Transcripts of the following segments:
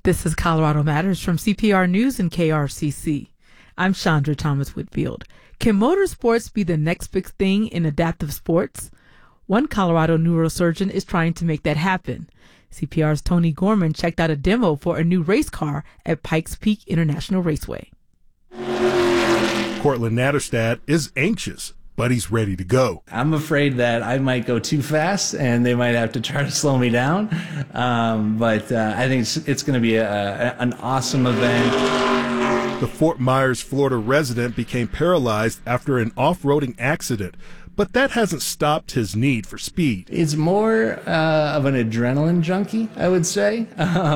This is Colorado Matters from CPR News and KRCC. I'm Chandra Thomas Whitfield. Can motorsports be the next big thing in adaptive sports? One Colorado neurosurgeon is trying to make that happen. CPR's Tony Gorman checked out a demo for a new race car at Pikes Peak International Raceway. Cortland Natterstad is anxious, but he's ready to go. I'm afraid that I might go too fast and they might have to try to slow me down. But I think it's going to be an awesome event. The Fort Myers, Florida resident became paralyzed after an off-roading accident, but that hasn't stopped his need for speed. It's more of an adrenaline junkie, I would say.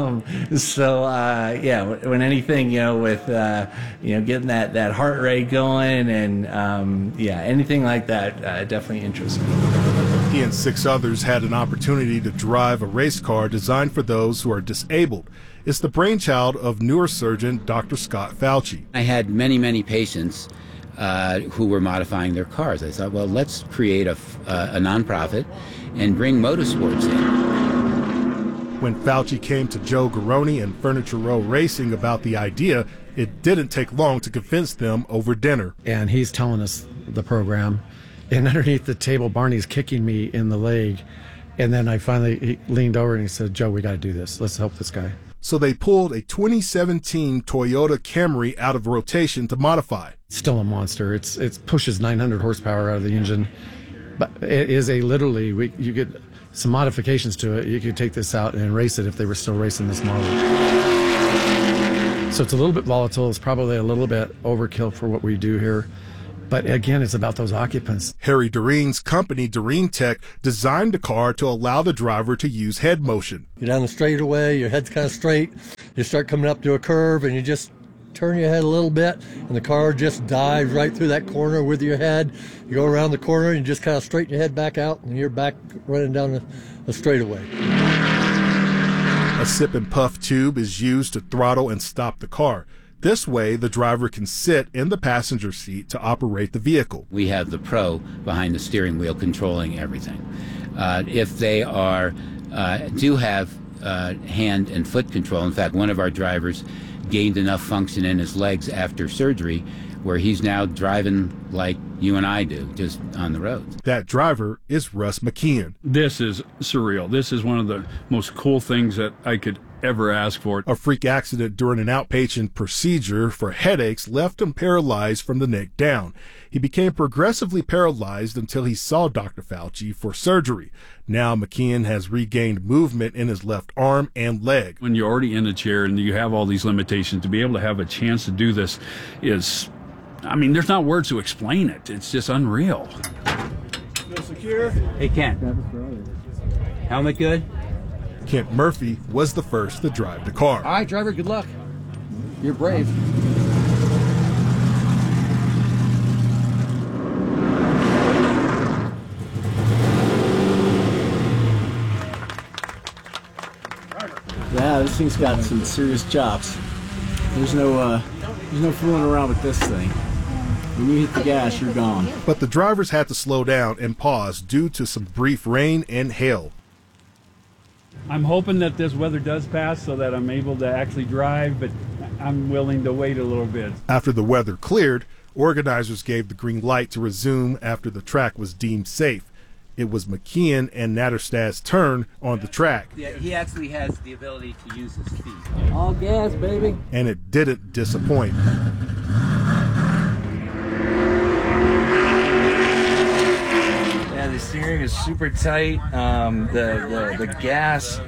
When anything, with, getting that heart rate going and, anything like that definitely interests me. He and 6 others had an opportunity to drive a race car designed for those who are disabled. It's the brainchild of neurosurgeon Dr. Scott Fauci. I had many patients who were modifying their cars. I thought, well, let's create a nonprofit and bring motorsports in. When Fauci came to Joe Garoni and Furniture Row Racing about the idea, it didn't take long to convince them over dinner. And he's telling us the program, and underneath the table, Barney's kicking me in the leg. And then he leaned over and he said, Joe, we got to do this. Let's help this guy. So they pulled a 2017 Toyota Camry out of rotation to modify. It's still a monster. It pushes 900 horsepower out of the engine, but it is you get some modifications to it. You could take this out and race it if they were still racing this model. So it's a little bit volatile. It's probably a little bit overkill for what we do here. But again, it's about those occupants. Harry Doreen's company, Doreen Tech, designed the car to allow the driver to use head motion. You're down the straightaway, your head's kind of straight. You start coming up to a curve and you just turn your head a little bit and the car just dives right through that corner with your head. You go around the corner and you just kind of straighten your head back out and you're back running down the straightaway. A sip and puff tube is used to throttle and stop the car. This way, the driver can sit in the passenger seat to operate the vehicle. We have the pro behind the steering wheel controlling everything. If they do have hand and foot control, in fact, one of our drivers gained enough function in his legs after surgery where he's now driving like you and I do, just on the road. That driver is Russ McKeon. This is surreal. This is one of the most cool things that I could ever ask for. A freak accident during an outpatient procedure for headaches left him paralyzed from the neck down. He became progressively paralyzed until he saw Dr. Fauci for surgery. Now McKeon has regained movement in his left arm and leg. When you're already in a chair and you have all these limitations, to be able to have a chance to do this is, there's not words to explain it. It's just unreal. Still secure? Hey, Kent. Helmet good? Kent Murphy was the first to drive the car. All right, driver, good luck. You're brave. Yeah, this thing's got some serious chops. There's no fooling around with this thing. When you hit the gas, you're gone. But the drivers had to slow down and pause due to some brief rain and hail. I'm hoping that this weather does pass so that I'm able to actually drive, but I'm willing to wait a little bit. After the weather cleared, organizers gave the green light to resume after the track was deemed safe. It was McKeon and Natterstad's turn on the track. Yeah, he actually has the ability to use his feet. All gas, baby. And it didn't disappoint. Yeah, the steering is super tight. The gas,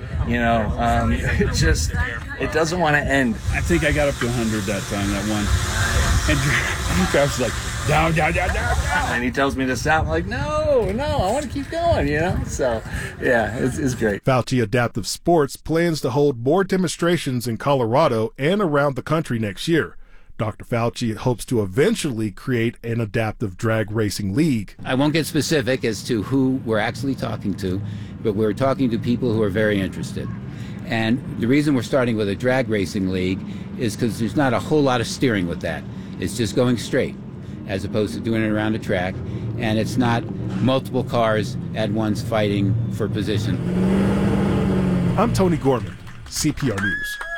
it doesn't want to end. I think I got up to 100 that time, that one. And Travis was like, down. And he tells me to stop. I'm like, no, I want to keep going, So, yeah, it's great. Fauci Adaptive Sports plans to hold more demonstrations in Colorado and around the country next year. Dr. Fauci hopes to eventually create an adaptive drag racing league. I won't get specific as to who we're actually talking to, but we're talking to people who are very interested. And the reason we're starting with a drag racing league is because there's not a whole lot of steering with that. It's just going straight, as opposed to doing it around a track, and it's not multiple cars at once fighting for position. I'm Tony Gorman, CPR News.